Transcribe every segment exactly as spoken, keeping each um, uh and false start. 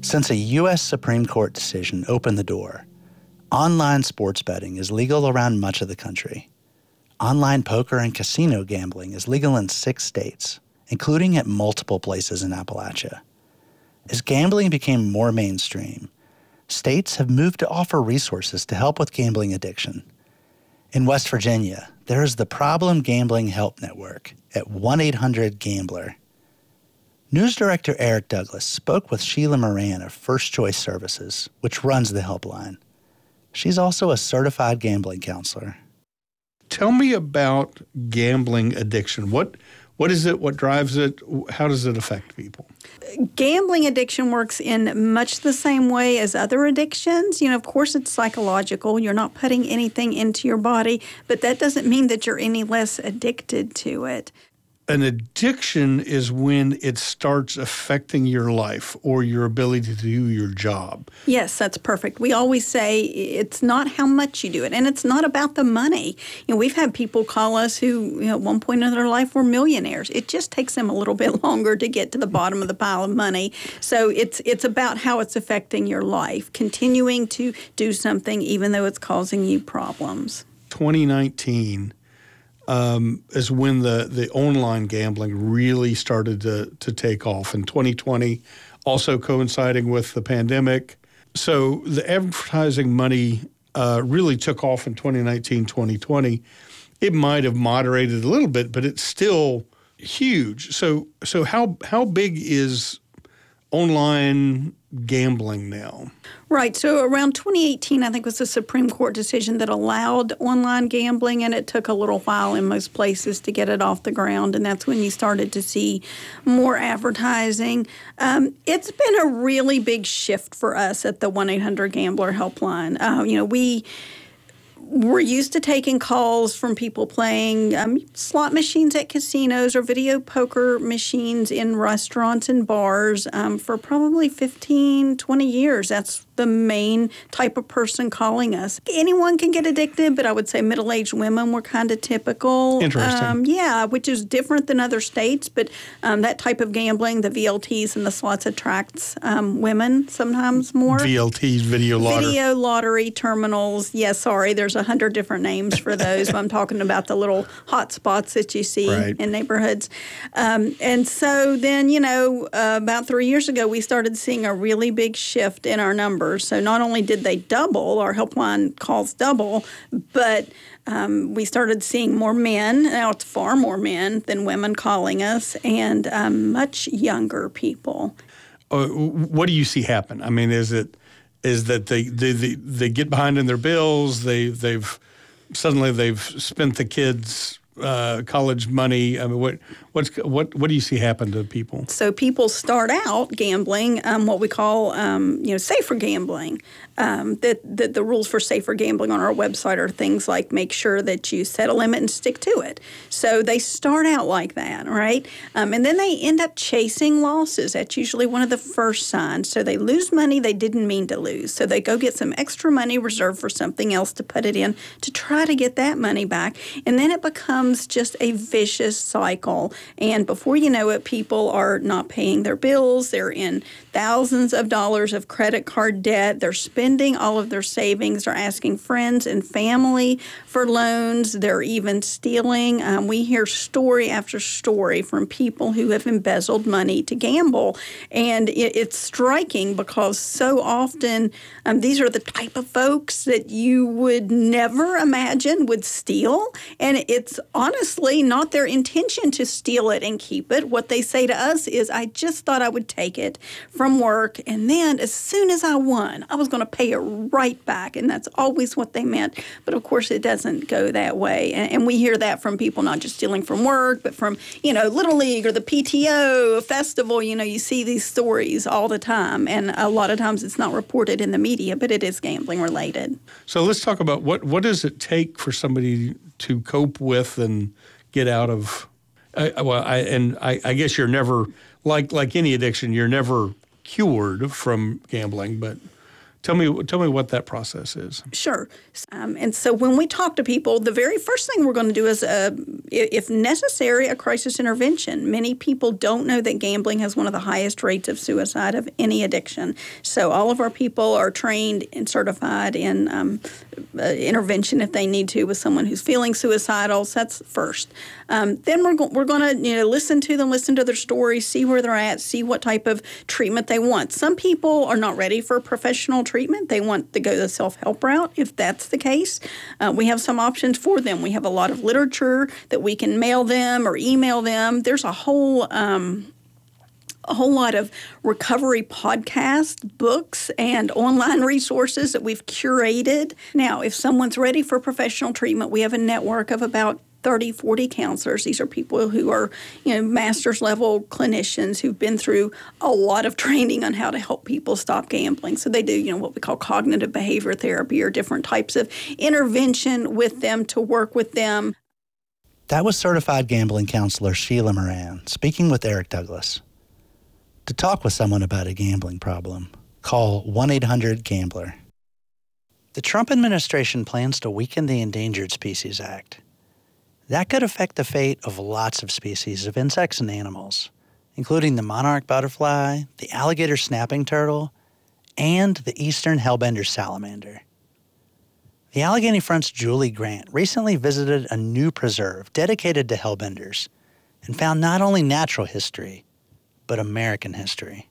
Since a U S Supreme Court decision opened the door, online sports betting is legal around much of the country. Online poker and casino gambling is legal in six states, including at multiple places in Appalachia. As gambling became more mainstream, states have moved to offer resources to help with gambling addiction. In West Virginia, there is the Problem Gambling Help Network at one eight hundred gambler. News Director Eric Douglas spoke with Sheila Moran of First Choice Services, which runs the helpline. She's also a certified gambling counselor. Tell me about gambling addiction. What What is it? What drives it? How does it affect people? Gambling addiction works in much the same way as other addictions. You know, of course, it's psychological. You're not putting anything into your body, but that doesn't mean that you're any less addicted to it. An addiction is when it starts affecting your life or your ability to do your job. Yes, that's perfect. We always say it's not how much you do it, and it's not about the money. You know, we've had people call us who, you know, at one point in their life were millionaires. It just takes them a little bit longer to get to the bottom of the pile of money. So it's it's about how it's affecting your life, continuing to do something even though it's causing you problems. twenty nineteen Um, is when the, the online gambling really started to, to take off. In twenty twenty, also coinciding with the pandemic. So the advertising money uh, really took off in twenty nineteen, twenty twenty. It might have moderated a little bit, but it's still huge. So so how how big is online gambling now? Right. So around twenty eighteen, I think, was the Supreme Court decision that allowed online gambling, and it took a little while in most places to get it off the ground, and that's when you started to see more advertising. Um, it's been a really big shift for us at the one eight hundred gambler helpline. Uh, you know, we... We're used to taking calls from people playing um, slot machines at casinos or video poker machines in restaurants and bars um, for probably fifteen, twenty years. That's the main type of person calling us. Anyone can get addicted, but I would say middle-aged women were kind of typical. Interesting. Um, yeah, which is different than other states, but um, that type of gambling, the V L Ts and the slots attracts um, women sometimes more. V L Ts, video lottery. Video lottery terminals. Yeah, sorry, there's a hundred different names for those. But I'm talking about the little hot spots that you see right. in neighborhoods. Um, and so then, you know, uh, about three years ago, we started seeing a really big shift in our numbers. So not only did they double, our helpline calls double, but um, we started seeing more men. Now it's far more men than women calling us, and um, much younger people. Uh, what do you see happen? I mean, is it is that they they, they, they get behind in their bills? They they've suddenly they've spent the kids' uh, college money. I mean, what what's what what do you see happen to people? So people start out gambling, um, what we call um, you know safer gambling. Um, that, that the rules for safer gambling on our website are things like make sure that you set a limit and stick to it. So they start out like that, right? Um, and then they end up chasing losses. That's usually one of the first signs. So they lose money they didn't mean to lose. So they go get some extra money reserved for something else to put it in to try to get that money back. And then it becomes just a vicious cycle. And before you know it, people are not paying their bills. They're in thousands of dollars of credit card debt. They're spending all of their savings. They're asking friends and family for loans. They're even stealing. Um, we hear story after story from people who have embezzled money to gamble. And it, it's striking because so often um, these are the type of folks that you would never imagine would steal. And it's honestly not their intention to steal it and keep it. What they say to us is, I just thought I would take it from work, and then as soon as I won, I was going to pay it right back, and that's always what they meant. But of course, it doesn't go that way, and, and we hear that from people not just stealing from work, but from, you know, Little League or the P T O, a festival. You know, you see these stories all the time, and a lot of times it's not reported in the media, but it is gambling related. So let's talk about what what does it take for somebody to cope with and get out of. Uh, well, I, and I, I guess you're never like like any addiction, you're never cured from gambling, but Tell me, tell me what that process is. Sure. Um, and so when we talk to people, the very first thing we're going to do is, uh, if necessary, a crisis intervention. Many people don't know that gambling has one of the highest rates of suicide of any addiction. So all of our people are trained and certified in um, uh, intervention if they need to with someone who's feeling suicidal. So that's first. Um, then we're, go- we're going to you know listen to them, listen to their stories, see where they're at, see what type of treatment they want. Some people are not ready for professional treatment. They want to go the self-help route. If that's the case, uh, we have some options for them. We have a lot of literature that we can mail them or email them. There's a whole um, a whole lot of recovery podcasts, books, and online resources that we've curated. Now, if someone's ready for professional treatment, we have a network of about thirty, forty counselors. These are people who are, you know, master's level clinicians who've been through a lot of training on how to help people stop gambling. So they do, you know, what we call cognitive behavior therapy or different types of intervention with them to work with them. That was certified gambling counselor Sheila Moran speaking with Eric Douglas. To talk with someone about a gambling problem, call one eight hundred gambler. The Trump administration plans to weaken the Endangered Species Act. That could affect the fate of lots of species of insects and animals, including the monarch butterfly, the alligator snapping turtle, and the eastern hellbender salamander. The Allegheny Front's Julie Grant recently visited a new preserve dedicated to hellbenders and found not only natural history, but American history.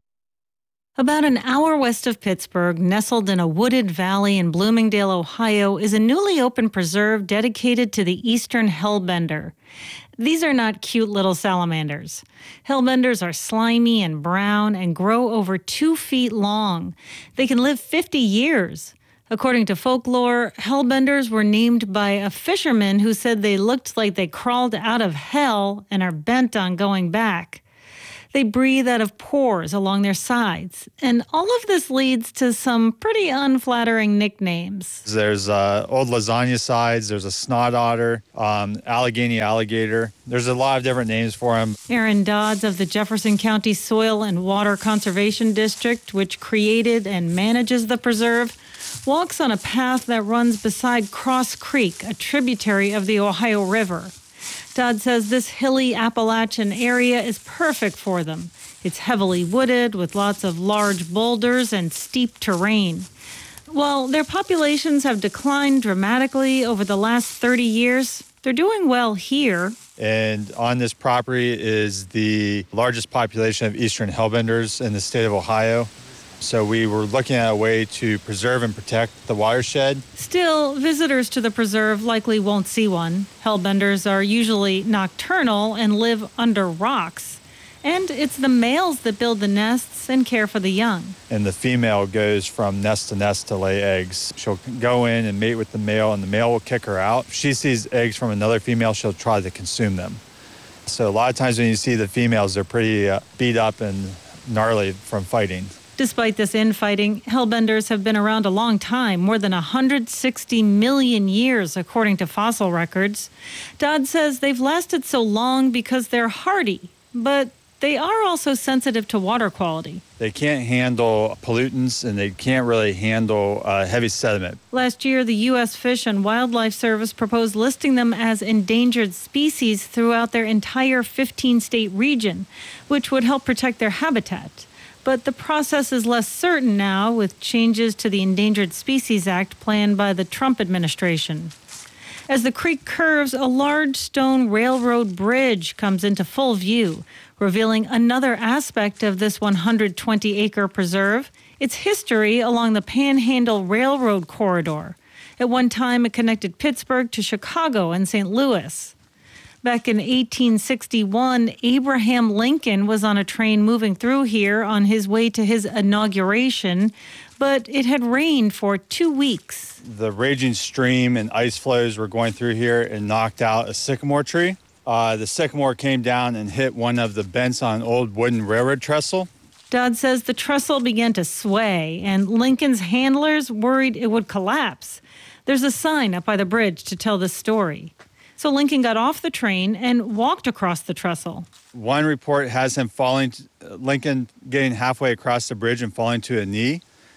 About an hour west of Pittsburgh, nestled in a wooded valley in Bloomingdale, Ohio, is a newly opened preserve dedicated to the eastern hellbender. These are not cute little salamanders. Hellbenders are slimy and brown and grow over two feet long. They can live fifty years. According to folklore, hellbenders were named by a fisherman who said they looked like they crawled out of hell and are bent on going back. They breathe out of pores along their sides, and all of this leads to some pretty unflattering nicknames. There's uh, old lasagna sides, there's a snot otter, um, Allegheny alligator. There's a lot of different names for them. Aaron Dodds of the Jefferson County Soil and Water Conservation District, which created and manages the preserve, walks on a path that runs beside Cross Creek, a tributary of the Ohio River. Dodd says this hilly Appalachian area is perfect for them. It's heavily wooded with lots of large boulders and steep terrain. While their populations have declined dramatically over the last thirty years, they're doing well here. And on this property is the largest population of eastern hellbenders in the state of Ohio. So we were looking at a way to preserve and protect the watershed. Still, visitors to the preserve likely won't see one. Hellbenders are usually nocturnal and live under rocks. And it's the males that build the nests and care for the young. And the female goes from nest to nest to lay eggs. She'll go in and mate with the male, and the male will kick her out. If she sees eggs from another female, she'll try to consume them. So a lot of times when you see the females, they're pretty uh, beat up and gnarly from fighting. Despite this infighting, hellbenders have been around a long time, more than one hundred sixty million years, according to fossil records. Dodd says they've lasted so long because they're hardy, but they are also sensitive to water quality. They can't handle pollutants, and they can't really handle uh, heavy sediment. Last year, the U S Fish and Wildlife Service proposed listing them as endangered species throughout their entire fifteen-state region, which would help protect their habitat. But the process is less certain now with changes to the Endangered Species Act planned by the Trump administration. As the creek curves, a large stone railroad bridge comes into full view, revealing another aspect of this one hundred twenty acre preserve, its history along the Panhandle Railroad corridor. At one time, it connected Pittsburgh to Chicago and Saint Louis. Back in eighteen sixty-one, Abraham Lincoln was on a train moving through here on his way to his inauguration, but it had rained for two weeks. The raging stream and ice flows were going through here and knocked out a sycamore tree. Uh, the sycamore came down and hit one of the bents on an old wooden railroad trestle. Dodd says the trestle began to sway, and Lincoln's handlers worried it would collapse. There's a sign up by the bridge to tell this story. So Lincoln got off the train and walked across the trestle. One report has him falling, Lincoln getting halfway across the bridge and falling to a knee.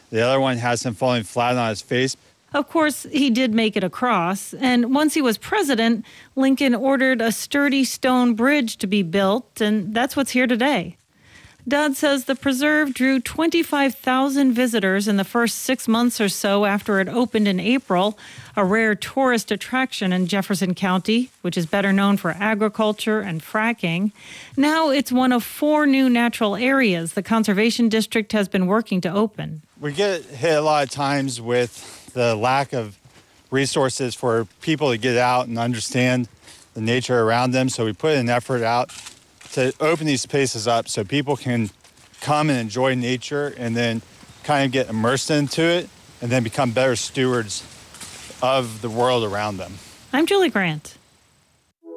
The other one has him falling flat on his face. Of course, he did make it across, and once he was president, Lincoln ordered a sturdy stone bridge to be built, and that's what's here today. Dodd says the preserve drew twenty-five thousand visitors in the first six months or so after it opened in April, a rare tourist attraction in Jefferson County, which is better known for agriculture and fracking. Now it's one of four new natural areas the Conservation District has been working to open. We get hit a lot of times with the lack of resources for people to get out and understand the nature around them, so we put an effort out to open these spaces up so people can come and enjoy nature and then kind of get immersed into it and then become better stewards of the world around them. I'm Julie Grant.